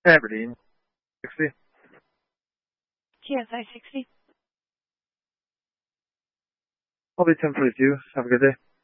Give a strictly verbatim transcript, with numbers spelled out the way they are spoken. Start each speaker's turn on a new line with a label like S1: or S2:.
S1: Aberdeen, sixty.
S2: T S I sixty.
S1: I'll be ten forty-two. Have a good day.